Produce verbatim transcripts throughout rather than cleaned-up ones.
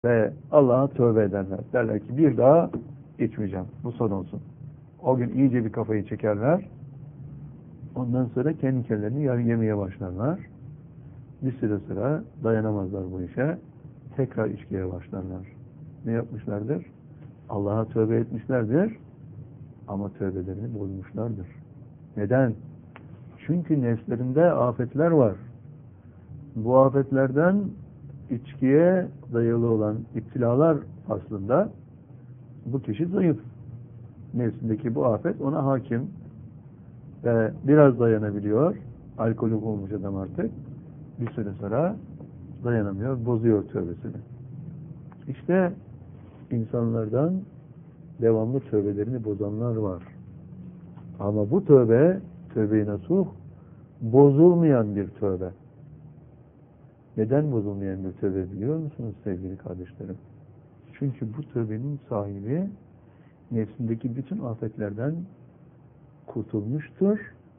ve Allah'a tövbe ederler. Derler ki bir daha içmeyeceğim. Bu son olsun. O gün iyice bir kafayı çekerler. Ondan sonra kendi kendilerini yarı yemeye başlarlar. Bir süre sonra dayanamazlar bu işe. Tekrar içkiye başlarlar. Ne yapmışlardır? Allah'a tövbe etmişlerdir. Ama tövbelerini bozmuşlardır. Neden? Çünkü nefslerinde afetler var. Bu afetlerden içkiye dayalı olan iptilalar aslında bu kişi zayıf. Nefsindeki bu afet ona hakim ve biraz dayanabiliyor. Alkolik olmuş adam artık. Bir süre sonra dayanamıyor, bozuyor tövbesini. İşte insanlardan devamlı tövbelerini bozanlar var. Ama bu tövbe, tövbe-i nasuh, bozulmayan bir tövbe. Neden bozulmayan bir tövbe biliyor musunuz sevgili kardeşlerim? Çünkü bu tövbenin sahibi nefsindeki bütün afetlerden kurtulmuştur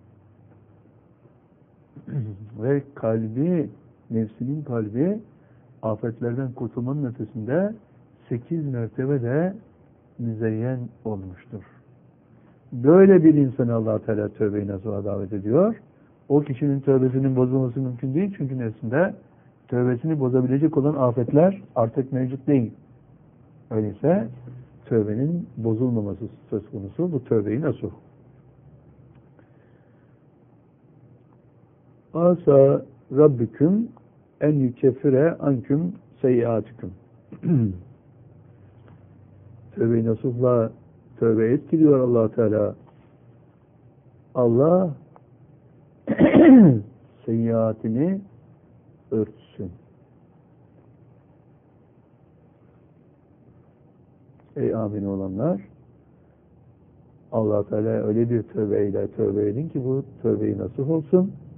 ve kalbi, nefsinin kalbi afetlerden kurtulmanın ötesinde sekiz mertebe de müzeyyen olmuştur. Böyle bir insanı Allah Teala tövbe-i nasuha davet ediyor. O kişinin tövbesinin bozulması mümkün değil çünkü nefsinde tövbesini bozabilecek olan afetler artık mevcut değil. Öyleyse tövbenin bozulmaması söz konusu bu tövbe-i nasuh. Asa Rabbiküm en yükeffire anküm seyyiatüküm. Tövbe-i nasuhla tövbe et diyor Allah Teala. Allah seyyiatini örtsün. Ey amin olanlar, Allah Teala öyle bir tövbeyle tövbe edin ki bu tövbe-i nasuh olsun.